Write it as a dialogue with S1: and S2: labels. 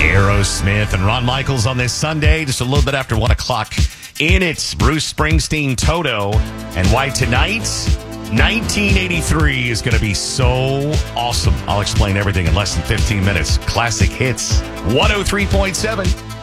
S1: Aerosmith and Ron Michaels on this Sunday, just a little bit after 1 o'clock. In it, Bruce Springsteen, Toto, and why tonight, 1983 is going to be so awesome. I'll explain everything in less than 15 minutes. Classic Hits, 103.7.